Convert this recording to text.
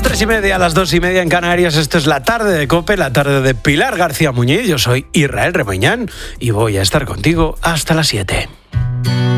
3:30, a las 2:30 en Canarias. Esto es la tarde de COPE, la tarde de Pilar García Muñiz. Yo soy Israel Remeñán y voy a estar contigo hasta las 7.